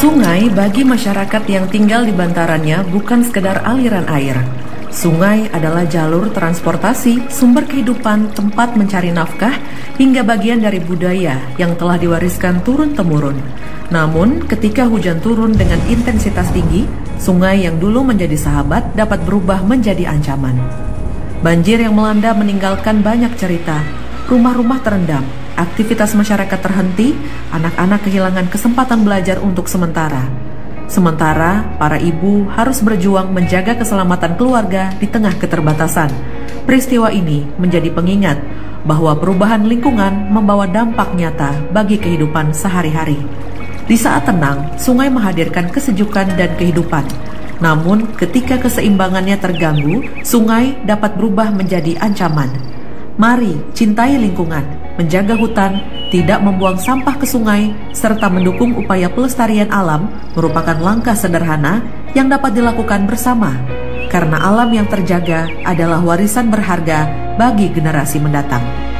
Sungai bagi masyarakat yang tinggal di bantarannya bukan sekedar aliran air. Sungai adalah jalur transportasi, sumber kehidupan, tempat mencari nafkah, hingga bagian dari budaya yang telah diwariskan turun-temurun. Namun, ketika hujan turun dengan intensitas tinggi, sungai yang dulu menjadi sahabat dapat berubah menjadi ancaman. Banjir yang melanda meninggalkan banyak cerita. Rumah-rumah terendam, aktivitas masyarakat terhenti, anak-anak kehilangan kesempatan belajar untuk sementara. Sementara, para ibu harus berjuang menjaga keselamatan keluarga di tengah keterbatasan. Peristiwa ini menjadi pengingat bahwa perubahan lingkungan membawa dampak nyata bagi kehidupan sehari-hari. Di saat tenang, sungai menghadirkan kesejukan dan kehidupan. Namun, ketika keseimbangannya terganggu, sungai dapat berubah menjadi ancaman. Mari cintai lingkungan, menjaga hutan, tidak membuang sampah ke sungai, serta mendukung upaya pelestarian alam merupakan langkah sederhana yang dapat dilakukan bersama. Karena alam yang terjaga adalah warisan berharga bagi generasi mendatang.